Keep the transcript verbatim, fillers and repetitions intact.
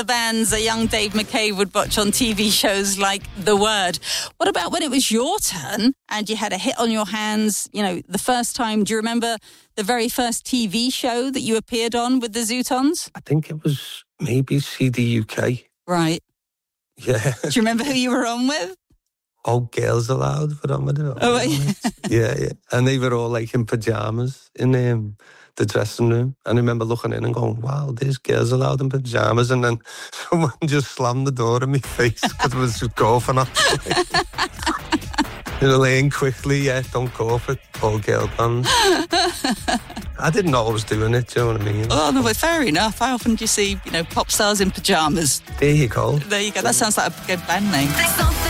The bands a young Dave McCabe would watch on T V shows like The Word. What about when it was your turn and you had a hit on your hands, you know, the first time? Do you remember the very first T V show that you appeared on with the Zootons? I think it was maybe C D U K. Right. Yeah. Do you remember who you were on with? All Girls Aloud were on with it. Oh, yeah. yeah, yeah. And they were all like in pyjamas in um, the dressing room. And I remember looking in and going, wow, there's Girls Aloud in pyjamas. And then someone just slammed the door in my face because it was just coughing off. You know, Elaine quickly, yeah, don't go for it, all girl bands. I didn't know I was doing it, do you know what I mean? Oh, no, but fair enough. How often do you see, you know, pop stars in pyjamas? There you go. There you go. That sounds like a good band name.